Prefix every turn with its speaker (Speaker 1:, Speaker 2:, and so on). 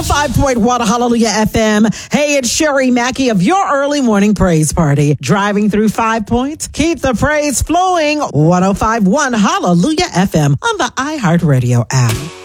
Speaker 1: 105.1 Hallelujah FM. Hey, it's Sherry Mackey of your early morning praise party. Driving through 5 points. Keep the praise flowing. 105.1 Hallelujah FM on the iHeartRadio app.